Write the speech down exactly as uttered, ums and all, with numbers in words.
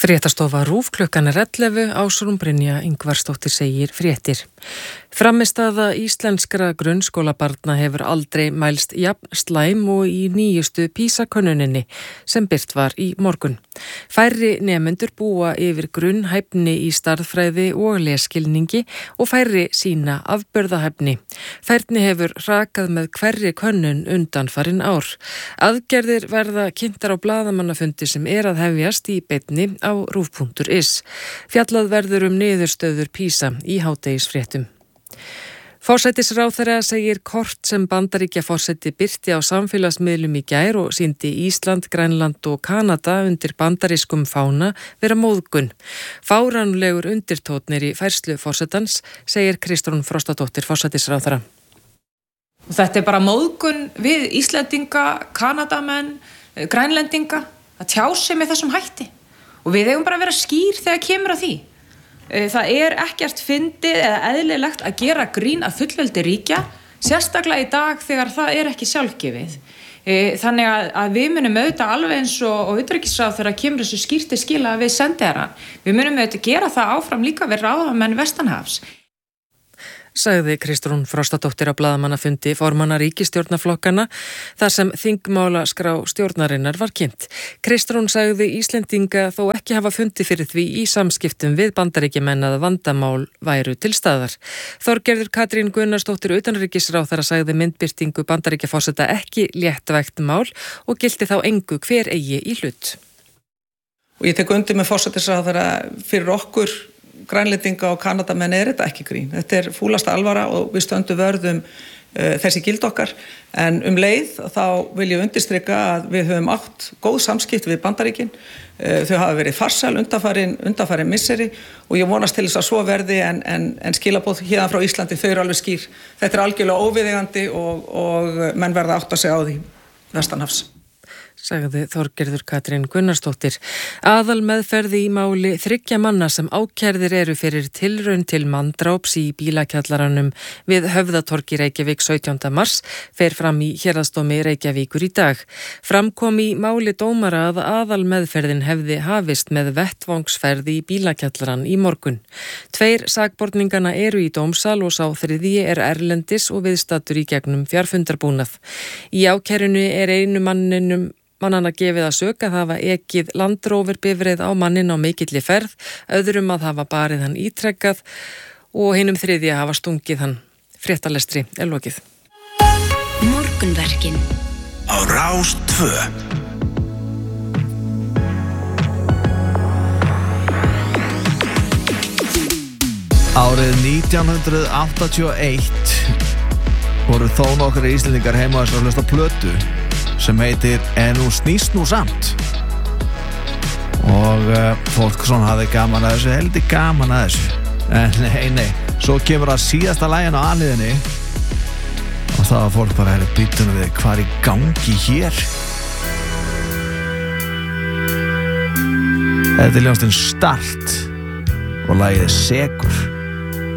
Fréttastofa RÚV klukkan er ellefu, Ásrún Brynja Ingvarsdóttir segir fréttir. Frammistaða íslenskra grunnskólabarna hefur aldrei mælst jafn slæm og í nýjustu PISA-könnuninni sem birt var í morgun. Færri nemendur búa yfir grunnhæfni í stærðfræði og lesskilningi og færri sína afburðahæfni. Færni hefur hrakað með hverri könnun undanfarin ár. Aðgerðir verða kynntar á blaðamannafundi sem er að hefjast í beinni á rúv punktur is. Fjallað verður um niðurstöður PISA í hádegisfréttum. Forsætisráðherra segir kort sem Bandaríkjaforseti birti á samfélagsmiðlum í gær og sýndi Ísland, Grænland og Kanada undir bandarískum fána vera móðgun. Fáránlegur undirtónn í færslu forsetans, segir Kristrún Frostadóttir forsætisráðherra. Og þetta er bara móðgun við Íslendinga, Kanadamenn, Grænlendinga að tjá sig með þessum hætti. Og við eigum bara að vera skýr þegar kemur að því. Það er ekkert fyndið eða eðlilegt að gera grín að fullveldi ríkja, sérstaklega í dag þegar það er ekki sjálfgefið. Þannig að, að við munum auðvitað alveg eins og, og utanríkisráðherra kemur þessu skýrt til skila við sendiherrann. Við munum auðvitað gera það áfram líka við ráðamenn Vestanhafs. Sagði Kristrún Frostadóttir á blaðamannafundi formanna ríkisstjórnarflokkana þar sem þingmálaskrá stjórnarinnar var kynnt. Kristrún sagði Íslendinga þó ekki hafa fundið fyrir því í samskiptum við Bandaríkjamenn að vandamál væru til staðar. Þorgerður Katrín Gunnarsdóttir utanríkisráðherra sagði myndbirtingu Bandaríkjaforseta ekki léttvægt mál og gilti þá engu hver eigi í hlut. Og ég tek undir með forsætisráðherra fyrir okkur Grænlendinga og Kanadamenn er þetta ekki grín. Þetta er fúlasta alvara og við stöndum vörðum uh, þessi gild okkar. En um leið þá vil ég undirstrika að við höfum átt góð samskipti við Bandaríkin. Uh, þau hafa verið farsæl undanfarin, undanfarin misseri og ég vonast til þess að svo verði en, en, en skilaboð hérna frá Íslandi þau eru alveg skýr. Þetta er algjörlega óviðeigandi og, og menn verða átt að segja á því vestanhafs. Sagði Þorgerður Katrín Gunnarsdóttir. Aðal meðferði í máli þriggja manna sem ákærðir eru fyrir tilraun til manndráps í bílakjallaranum við Höfðatorg í Reykjavík sautjánda mars fer fram í héraðsdómi Reykjavíkur í dag. Framkom í máli dómara að aðal meðferðin hefði hafist með vettvangsferði í bílakjallaran í morgun. Tveir sakborningana eru í dómsal og sá þriðji er erlendis og viðstaddur í gegnum fjarfundarbúnað. Í ákærunu er einu manninum Mannana gefið að sök að hafa ekið Landrover bifreið á mannin á mikilli ferð, öðrum að hafa barið hann ítrekkað og hinum þriðja að hafa stungið hann. Fréttalestri er lokið. Morgunverkin á Rás tvö. Árið nítján hundruð áttatíu og eitt voru þó nokkrir Íslendingar heima þess að hlusta plötu sem heitir En nú snýst nú samt og uh, fólk svona hafði gaman að þessu, heldur gaman að þessu en nei, nei, svo kemur að síðasta lagin á anliðinni og þá var fólk bara að býtunum við hvað er í gangi hér. Þetta er ljónstinn Start og lagið er Segur.